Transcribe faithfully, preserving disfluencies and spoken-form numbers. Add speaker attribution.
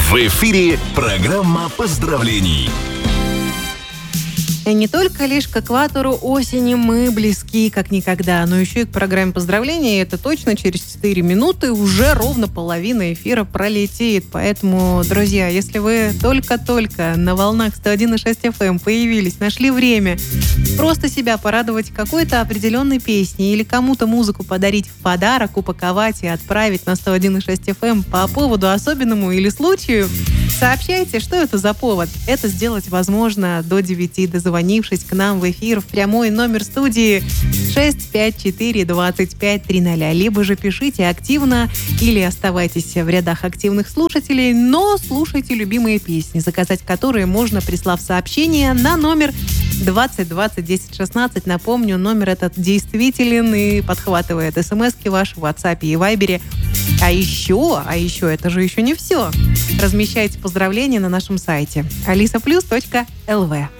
Speaker 1: В эфире программа поздравлений.
Speaker 2: И не только лишь к экватору осени мы близки как никогда, но еще и к программе поздравлений. И это точно через четыре минуты уже ровно половина эфира пролетит. Поэтому, друзья, если вы только-только на волнах сто один и шесть эф эм появились, нашли время просто себя порадовать какой-то определенной песней или кому-то музыку подарить в подарок, упаковать и отправить на сто один и шесть эф эм по поводу особенному или случаю, сообщайте, что это за повод. Это сделать возможно до девяти, дозвонившись к нам в эфир в прямой номер студии шесть пять четыре двадцать пять тридцать, либо же пишите активно или оставайтесь в рядах активных слушателей, но слушайте любимые песни, заказать которые можно, прислав сообщение на номер двадцать двадцать десять шестнадцать. Напомню, номер этот действителен и подхватывает смски ваши в WhatsApp и Viber. А еще, а еще, это же еще не все. Размещайте поздравления на нашем сайте алиса плюс точка эл ви.